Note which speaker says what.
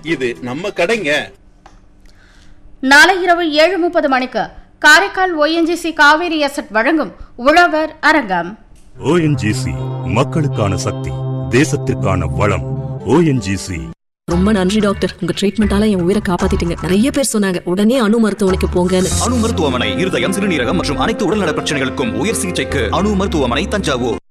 Speaker 1: இது நம்ம கடைங்க.
Speaker 2: நாளை இரவு 7:30 மணிக்கு காரைக்கால் ONGC காவேரி அசட் வழங்கும் உழவர் அரங்கம்.
Speaker 3: ONGC மக்களுக்கான சக்தி, தேசத்திற்கான வளம். ONGC.
Speaker 4: ரொம்ப நன்றி டாக்டர், உங்க ட்ரீட்மெண்டால என் உயிரை காப்பாத்திட்டீங்க. நிறைய பேர் சொன்னாங்க உடனே அணு மருத்துவமனைக்கு போங்கன்னு.
Speaker 5: அணு மருத்துவமனை இருதயம், சிறுநீரகம் மற்றும் அனைத்து உடல்நல பிரச்சனைகளுக்கும் உயர் சிகிச்சைக்கு அணு மருத்துவமனை, தஞ்சாவூர்.